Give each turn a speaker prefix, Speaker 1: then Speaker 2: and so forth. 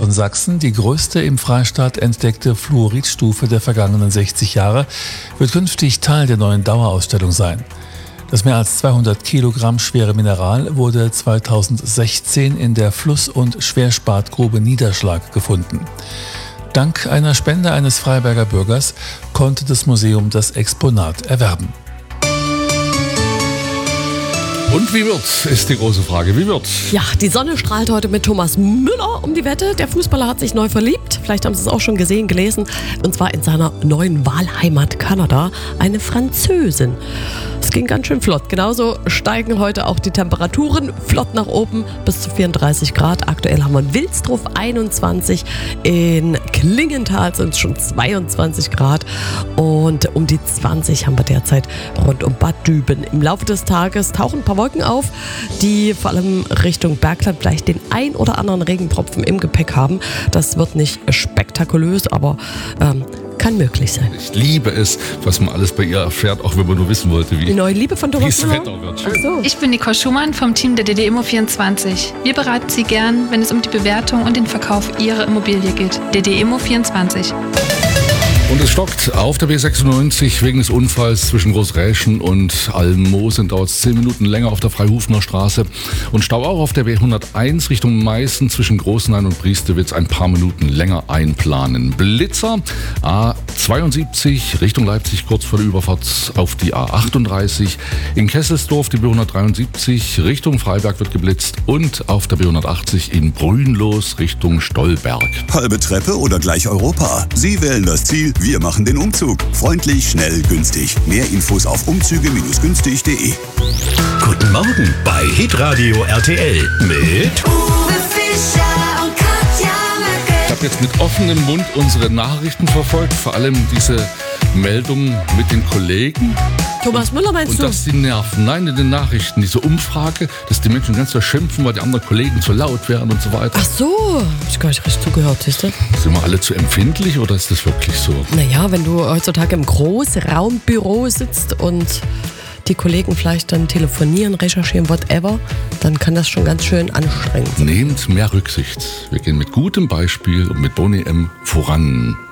Speaker 1: Zentren Sachsen, die größte im Freistaat entdeckte Fluoridstufe der vergangenen 60 Jahre, wird künftig Teil der neuen Dauerausstellung sein. Das mehr als 200 Kilogramm schwere Mineral wurde 2016 in der Fluss- und Schwerspatgrube Niederschlag gefunden. Dank einer Spende eines Freiberger Bürgers konnte das Museum das Exponat erwerben.
Speaker 2: Und wie wird's, ist die große Frage. Wie wird's?
Speaker 3: Ja, die Sonne strahlt heute mit Thomas Müller um die Wette. Der Fußballer hat sich neu verliebt. Vielleicht haben Sie es auch schon gesehen, gelesen. Und zwar in seiner neuen Wahlheimat Kanada, eine Französin. Es ging ganz schön flott. Genauso steigen heute auch die Temperaturen flott nach oben bis zu 34 Grad. Aktuell haben wir in Wilsdruff 21, in Klingenthal sind es schon 22 Grad und um die 20 haben wir derzeit rund um Bad Düben. Im Laufe des Tages tauchen ein paar Wolken auf, die vor allem Richtung Bergland vielleicht den ein oder anderen Regentropfen im Gepäck haben. Das wird nicht spektakulös, aber kann möglich sein.
Speaker 2: Ich liebe es, was man alles bei ihr erfährt, auch wenn man nur wissen wollte, wie
Speaker 3: Die neue Liebe von Thomas
Speaker 2: das
Speaker 3: Müller?
Speaker 2: Wetter wird.
Speaker 3: Ach so.
Speaker 4: Ich bin Nicole Schumann vom Team der DD-Immo24. Wir beraten Sie gern, wenn es um die Bewertung und den Verkauf Ihrer Immobilie geht. DD-Immo24.
Speaker 2: Und es stockt auf der B96 wegen des Unfalls zwischen Großräschen und Almosen. Dauert es 10 Minuten länger auf der Freihufener Straße. Und Stau auch auf der B101 Richtung Meißen zwischen Großenhain und Priestewitz ein paar Minuten länger einplanen. Blitzer A72 Richtung Leipzig kurz vor der Überfahrt auf die A38. In Kesselsdorf die B173 Richtung Freiberg wird geblitzt. Und auf der B180 in Brünnlos Richtung Stolberg.
Speaker 5: Halbe Treppe oder gleich Europa? Sie wählen das Ziel, wir machen den Umzug. Freundlich, schnell, günstig. Mehr Infos auf umzüge-günstig.de.
Speaker 6: Guten Morgen bei Hitradio RTL mit
Speaker 7: Uwe Fischer und Katja Möcke.
Speaker 2: Ich habe jetzt mit offenem Mund unsere Nachrichten verfolgt, vor allem diese Meldung mit den Kollegen.
Speaker 3: Thomas Müller meinst
Speaker 2: Und
Speaker 3: du?
Speaker 2: dass die nerven. Nein, in den Nachrichten, diese Umfrage, dass die Menschen ganz schimpfen, weil die anderen Kollegen zu laut werden und so weiter.
Speaker 3: Ach so, hab ich gar nicht richtig zugehört, siehst du?
Speaker 2: Sind wir alle zu empfindlich oder ist das wirklich so?
Speaker 3: Naja, wenn du heutzutage im Großraumbüro sitzt und die Kollegen vielleicht dann telefonieren, recherchieren, whatever, dann kann das schon ganz schön anstrengend sein.
Speaker 2: Nehmt mehr Rücksicht. Wir gehen mit gutem Beispiel und mit Boni M voran.